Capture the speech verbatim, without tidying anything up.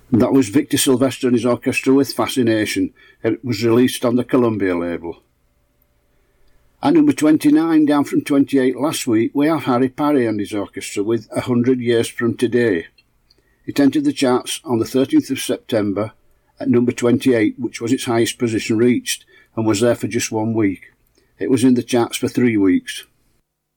And that was Victor Silvestre and his orchestra with Fascination. It was released on the Columbia label. At number twenty-nine, down from twenty-eight last week, we have Harry Parry and his orchestra with A Hundred Years From Today. It entered the charts on the thirteenth of September at number twenty-eight, which was its highest position reached, and was there for just one week. It was in the charts for three weeks.